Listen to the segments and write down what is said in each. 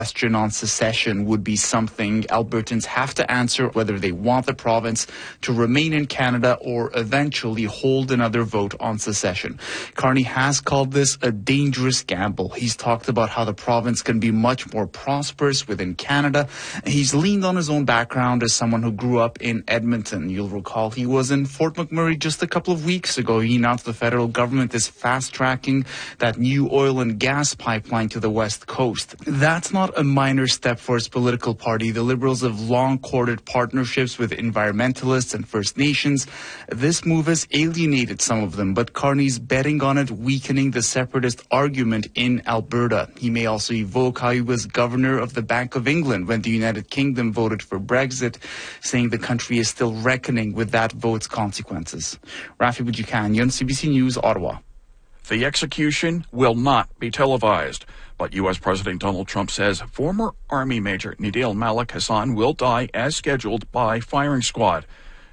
question on secession would be something Albertans have to answer, whether they want the province to remain in Canada or eventually hold another vote on secession. Carney has called this a dangerous gamble. He's talked about how the province can be much more prosperous within Canada. He's leaned on his own background as someone who grew up in Edmonton. You'll recall he was in Fort McMurray just a couple of weeks ago. He announced the federal government is fast-tracking that new oil and gas pipeline to the west coast. That's not a minor step for his political party. The Liberals have long courted partnerships with environmentalists and First Nations. This move has alienated some of them, but Carney's betting on it, weakening the separatist argument in Alberta. He may also evoke how he was governor of the Bank of England when the United Kingdom voted for Brexit, saying the country is still reckoning with that vote's consequences. Rafi Boudjikanian, CBC News, Ottawa. The execution will not be televised, but U.S. President Donald Trump says former Army Major Nadir Malik Hassan will die as scheduled by firing squad.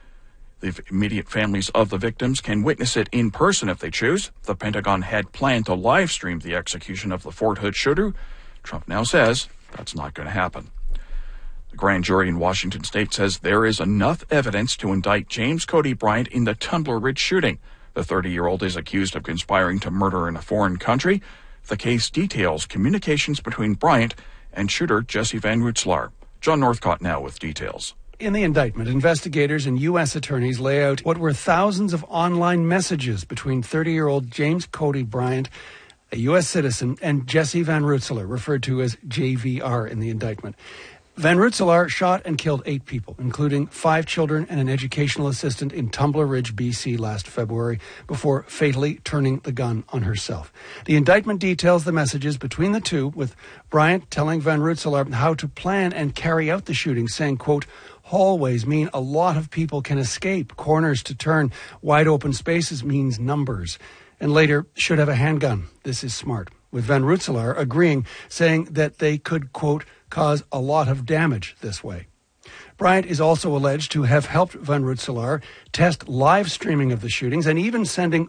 The immediate families of the victims can witness it in person if they choose. The Pentagon had planned to live stream the execution of the Fort Hood shooter. Trump now says that's not going to happen. The grand jury in Washington state says there is enough evidence to indict James Cody Bryant in the Tumbler Ridge shooting. The 30-year-old is accused of conspiring to murder in a foreign country. The case details communications between Bryant and shooter Jesse Van Rootselaar. John Northcott now with details. In the indictment, investigators and U.S. attorneys lay out what were thousands of online messages between 30-year-old James Cody Bryant, a U.S. citizen, and Jesse Van Rootselaar, referred to as JVR in the indictment. Van Rootselaar shot and killed 8 people, including 5 children and an educational assistant in Tumbler Ridge, BC last February, before fatally turning the gun on herself. The indictment details the messages between the two, with Bryant telling Van Rootselaar how to plan and carry out the shooting, saying, quote, hallways mean a lot of people can escape. Corners to turn. Wide open spaces means numbers. And later, should have a handgun. This is smart. With Van Rootselaar agreeing, saying that they could, quote, cause a lot of damage this way. Bryant is also alleged to have helped Van Rootselaar test live streaming of the shootings and even sending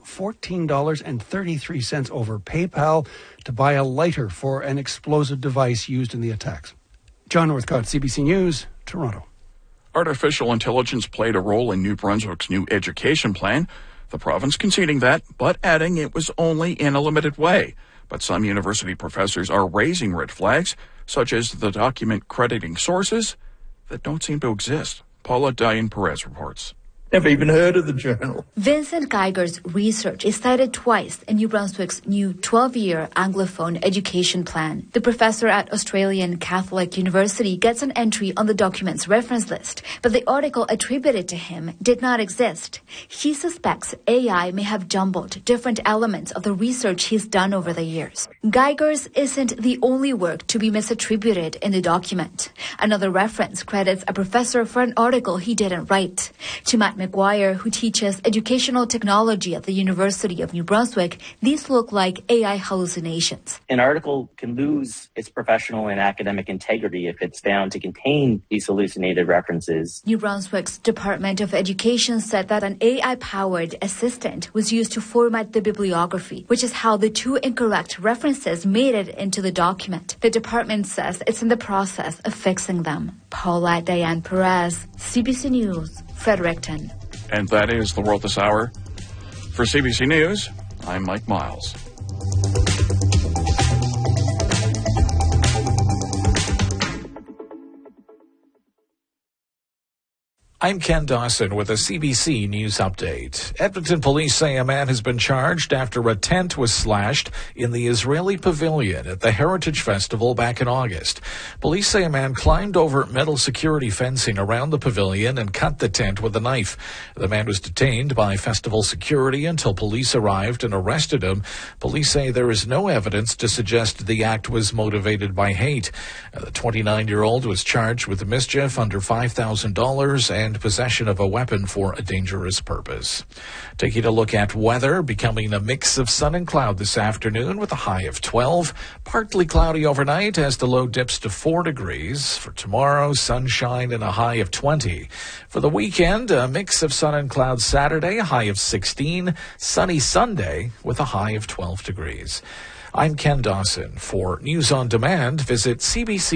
$14.33 over PayPal to buy a lighter for an explosive device used in the attacks. John Northcott, CBC News, Toronto. Artificial intelligence played a role in New Brunswick's new education plan, the province conceding that, but adding it was only in a limited way. But some university professors are raising red flags, such as the document crediting sources that don't seem to exist. Paula Diane-Perez reports. Never even heard of the journal. Vincent Geiger's research is cited twice in New Brunswick's new 12-year Anglophone education plan. The professor at Australian Catholic University gets an entry on the document's reference list, but the article attributed to him did not exist. He suspects AI may have jumbled different elements of the research he's done over the years. Geiger's isn't the only work to be misattributed in the document. Another reference credits a professor for an article he didn't write. To Matt McGuire, who teaches educational technology at the University of New Brunswick, these look like AI hallucinations. An article can lose its professional and academic integrity if it's found to contain these hallucinated references. New Brunswick's Department of Education said that an AI-powered assistant was used to format the bibliography, which is how the 2 incorrect references made it into the document. The department says it's in the process of fixing them. Paula Diane-Perez, CBC News, Fredericton. And that is The World This Hour. For CBC News, I'm Mike Miles. I'm Ken Dawson with a CBC News update. Edmonton police say a man has been charged after a tent was slashed in the Israeli pavilion at the Heritage Festival back in August. Police say a man climbed over metal security fencing around the pavilion and cut the tent with a knife. The man was detained by festival security until police arrived and arrested him. Police say there is no evidence to suggest the act was motivated by hate. The 29-year-old was charged with mischief under $5,000 and possession of a weapon for a dangerous purpose. Taking a look at weather, becoming a mix of sun and cloud this afternoon with a high of 12. Partly cloudy overnight as the low dips to 4 degrees. For tomorrow, sunshine and a high of 20. For the weekend, a mix of sun and cloud Saturday, a high of 16. Sunny Sunday with a high of 12 degrees. I'm Ken Dawson. For News on Demand, visit CBC.